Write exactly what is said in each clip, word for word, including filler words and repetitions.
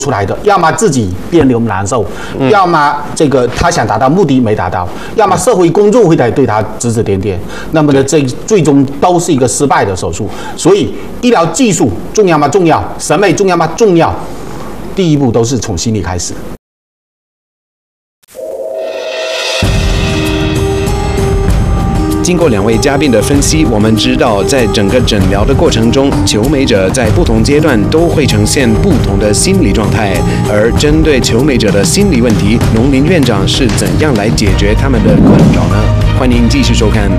出来的，要么自己别流难受，嗯、要么这个他想达到目的没达到，要么社会公众会来对他指指点点，那么呢，这最终都是一个失败的手术。所以，医疗技术重要吗？重要。审美重要吗？重要。第一步都是从心理开始。 经过两位嘉宾的分析，我们知道，在整个诊疗的过程中，求美者在不同阶段都会呈现不同的心理状态。而针对求美者的心理问题，农林院长是怎样来解决他们的困扰呢？欢迎继续收看。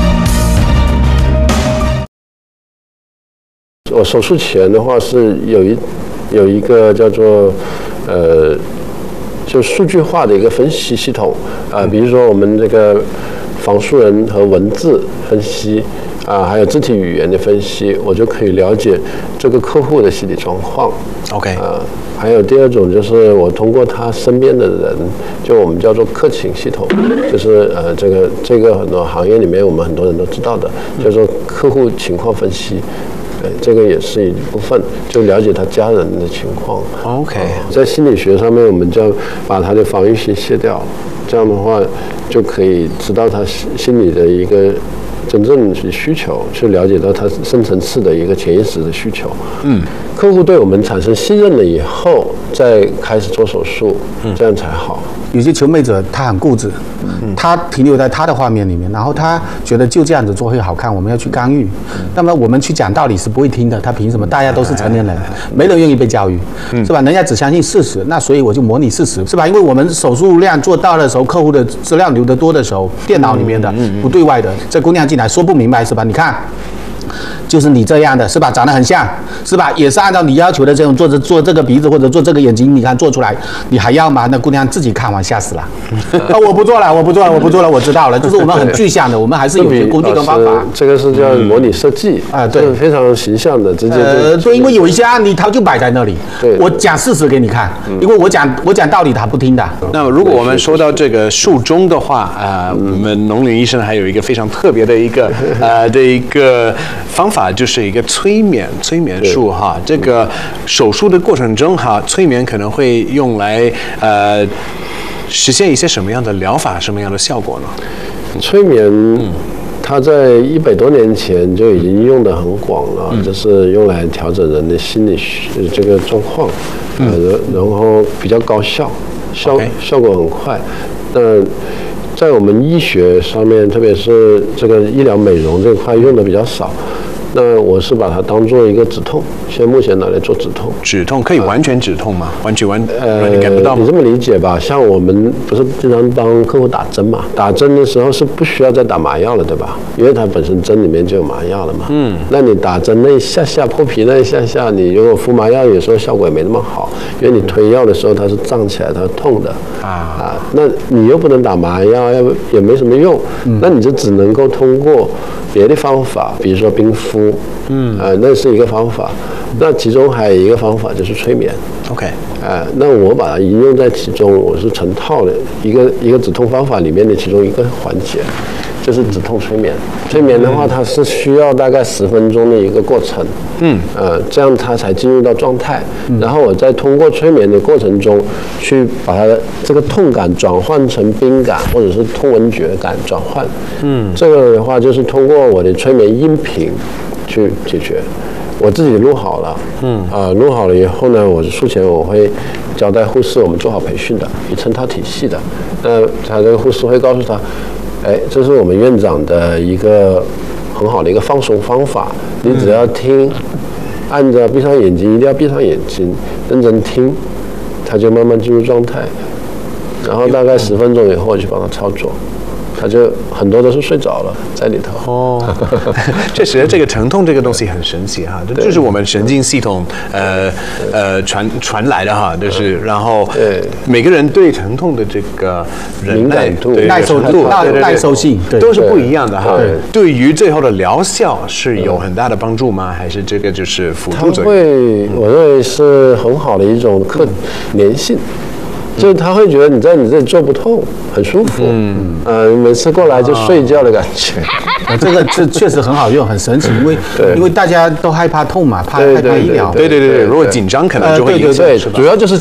我手术前的话是有一有一个叫做呃，就数据化的一个分析系统啊、呃，比如说我们这个。仿素人和文字分析啊，还有肢体语言的分析，我就可以了解这个客户的心理状况。 OK 啊，还有第二种就是我通过他身边的人，就我们叫做客情系统，就是呃这个这个很多行业里面我们很多人都知道的，叫做客户情况分析。对，这个也是一部分，就了解他家人的情况。 OK，、 呃、在心理学上面，我们就要把他的防御心卸掉，这样的话就可以知道他心理的一个真正的需求，去了解到他深层次的一个潜意识的需求。嗯，客户对我们产生信任了以后，再开始做手术，嗯、这样才好。 有些求美者他很固执，嗯、他停留在他的画面里面，然后他觉得就这样子做会好看，我们要去干预。嗯、那么我们去讲道理是不会听的，他凭什么？大家都是成年人，没人愿意被教育，嗯、是吧？人家只相信事实，那所以我就模拟事实，是吧？因为我们手术量做到的时候，客户的资料留得多的时候，电脑里面的、嗯、不对外的，这姑娘进来说不明白，是吧？你看。就是你这样的是吧？长得很像是吧？也是按照你要求的这种做这做这个鼻子或者做这个眼睛，你看做出来，你还要吗？那姑娘自己看完吓死了。啊，我不做了，我不做了，我不做了，我知道了。就是我们很具象的，我们还是有些工具跟方法。 这个是叫模拟设计啊，对， 非常形象的，直接呃，对，因为有一些案例它就摆在那里，对，我讲事实给你看，因为我讲我讲道理他不听的。 那如果我们说到这个术中的话啊，我们农林医生还有一个非常特别的一个呃的一个方法。就是一个催眠催眠术哈，这个手术的过程中哈，催眠可能会用来呃实现一些什么样的疗法，什么样的效果呢？ 催眠，嗯、它在一百多年前就已经用得很广了，嗯、就是用来调整人的心理这个状况，嗯、呃，然后比较高效，效 okay. 效果很快。那在我们医学上面，特别是这个医疗美容这块用的比较少。那我是把它当做一个止痛，现在目前拿来做止痛。 止痛可以完全止痛吗？啊、完全完呃， 你感不到吗？ 你这么理解吧，像我们不是经常帮客户打针嘛？打针的时候是不需要再打麻药了，对吧？因为它本身针里面就有麻药了嘛。嗯。那你打针那一下下破皮那一下下，你如果敷麻药，有时候效果也没那么好，因为你推药的时候它是胀起来，它是痛的。啊啊，那你又不能打麻药，要也没什么用，嗯、那你就只能够通过别的方法，比如说冰敷。嗯，呃，那是一个方法。那其中还有一个方法就是催眠。 OK， 呃，那我把它应用在其中，我是成套的一个一个止痛方法里面的其中一个环节，就是止痛催眠。催眠的话，它是需要大概十分钟的一个过程。嗯，呃，这样它才进入到状态。嗯、然后我再通过催眠的过程中，去把它的这个痛感转换成冰感，或者是痛闻觉感转换。嗯，这个的话就是通过我的催眠音频去解决。我自己录好了，嗯，啊、呃，录好了以后呢，我术前我会交代护士，我们做好培训的，一成套体系的。那他这个护士会告诉他，哎，这是我们院长的一个很好的一个放松方法，你只要听，按着闭上眼睛，一定要闭上眼睛，认真听，他就慢慢进入状态。然后大概十分钟以后，我去帮他操作。他就很多都是睡着了在里头。哦， 确实，这个疼痛这个东西很神奇哈，这就是我们神经系统呃呃传传来的哈，就是然后每个人对疼痛的这个敏感度、 耐受度、耐受性都是不一样的哈。对于最后的疗效是有很大的帮助吗？还是这个就是辅助作用？ 它会，我认为是很好的一种可粘性。 就是他会觉得你在你这里做不痛，很舒服。嗯，呃，每次过来就睡觉的感觉。 呃，这个这确实很好用，很神奇，因为因为大家都害怕痛嘛，怕害怕医疗。 对对对对，如果紧张可能就会影响。 对，主要就是